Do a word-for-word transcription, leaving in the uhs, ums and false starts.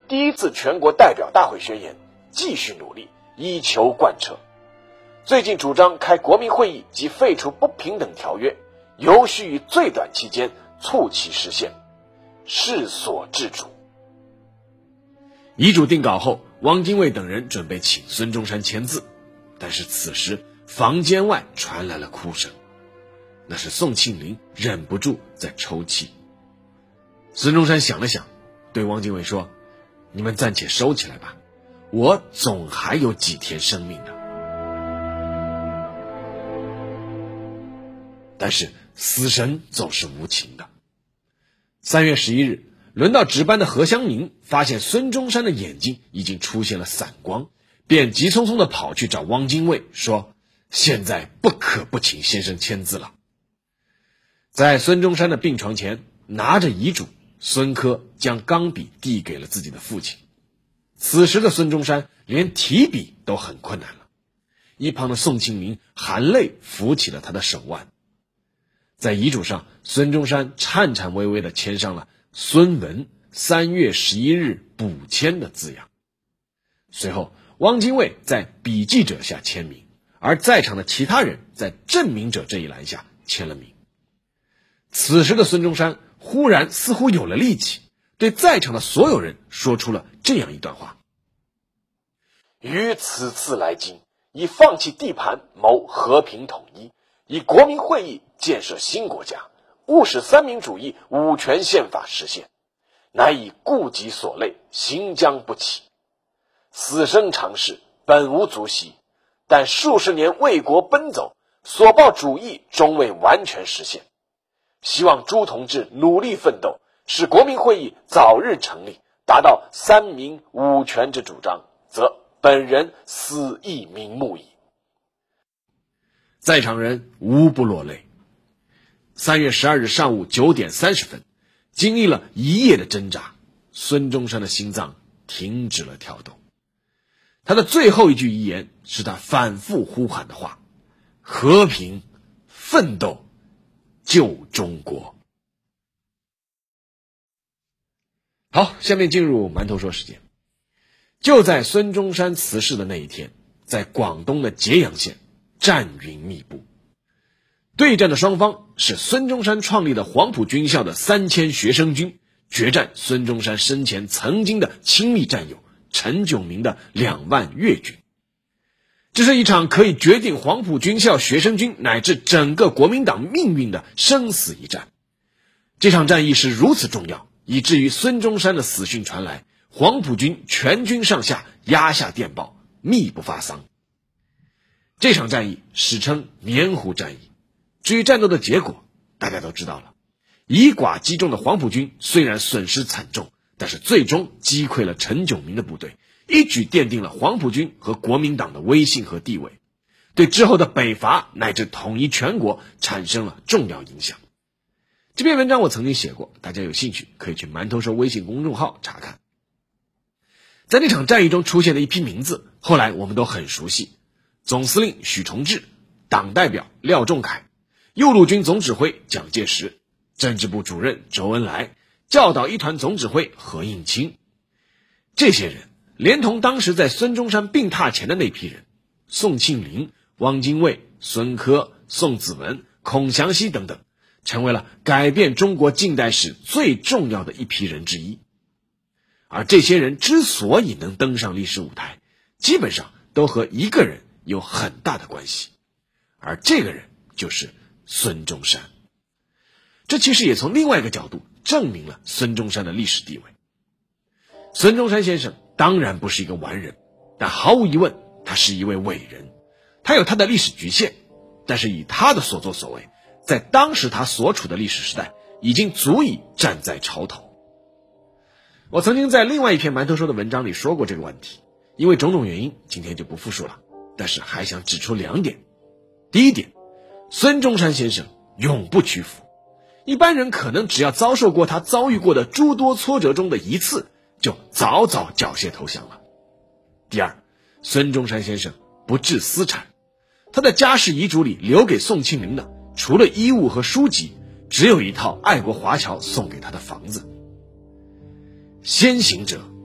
第一次全国代表大会宣言，继续努力，以求贯彻。最近主张开国民会议及废除不平等条约，尤需于最短期间促其实现，是所致主。 遗嘱定稿后，汪精卫等人准备请孙中山签字，但是此时房间外传来了哭声，那是宋庆龄忍不住在抽泣。孙中山想了想，对汪精卫说：“你们暂且收起来吧，我总还有几天生命呢。”但是死神总是无情的。三月十一日，轮到值班的何香凝发现孙中山的眼睛已经出现了散光，便急匆匆地跑去找汪精卫说：“现在不可不请先生签字了。”在孙中山的病床前，拿着遗嘱，孙科将钢笔递给了自己的父亲。此时的孙中山连提笔都很困难了，一旁的宋庆龄含泪扶起了他的手腕。在遗嘱上，孙中山颤颤巍巍地签上了孙文三月十一日补签的字样。随后，汪精卫在笔记者下签名，而在场的其他人在证明者这一栏下签了名。此时的孙中山忽然似乎有了力气，对在场的所有人说出了这样一段话：“ 于此次来京，以放弃地盘谋和平统一，以国民会议建设新国家，务使三民主义五权宪法实现，乃以顾己所累，行将不起。死生常事，本无足惜，但数十年为国奔走，所报主义终未完全实现。希望诸同志努力奋斗，使国民会议早日成立，达到三民五权之主张，则本人死亦瞑目矣。” 在场人无不落泪。三月十二日上午九点三十分，经历了一夜的挣扎，孙中山的心脏停止了跳动。他的最后一句遗言是他反复呼喊的话：“和平，奋斗，救中国。”好，下面进入馒头说时间。就在孙中山辞世的那一天，在广东的揭阳县，战云密布。对战的双方是孙中山创立的黄埔军校的三千学生军，决战孙中山生前曾经的亲密战友陈炯明的两万粤军。这是一场可以决定黄埔军校学生军乃至整个国民党命运的生死一战。这场战役是如此重要，以至于孙中山的死讯传来，黄埔军全军上下压下电报，密不发丧。这场战役史称棉湖战役。至于战斗的结果，大家都知道了。以寡击众的黄埔军虽然损失惨重，但是最终击溃了陈炯明的部队，一举奠定了黄埔军和国民党的威信和地位，对之后的北伐乃至统一全国产生了重要影响。这篇文章我曾经写过，大家有兴趣可以去馒头说微信公众号查看。在那场战役中出现的一批名字，后来我们都很熟悉：总司令许崇智、党代表廖仲恺、右路军总指挥蒋介石、政治部主任周恩来、教导一团总指挥何应钦。这些人连同当时在孙中山病榻前的那批人，宋庆龄、汪精卫、孙科、宋子文、孔祥熙等等，成为了改变中国近代史最重要的一批人之一。而这些人之所以能登上历史舞台，基本上都和一个人有很大的关系，而这个人就是孙中山。这其实也从另外一个角度证明了孙中山的历史地位。孙中山先生当然不是一个完人，但毫无疑问他是一位伟人。他有他的历史局限，但是以他的所作所为，在当时他所处的历史时代已经足以站在潮头。我曾经在另外一篇馒头说的文章里说过这个问题，因为种种原因今天就不复述了，但是还想指出两点。第一点，孙中山先生永不屈服，一般人可能只要遭受过他遭遇过的诸多挫折中的一次，就早早缴械投降了。第二，孙中山先生不置私产，他的家世遗嘱里留给宋庆龄的，除了衣物和书籍，只有一套爱国华侨送给他的房子。先行者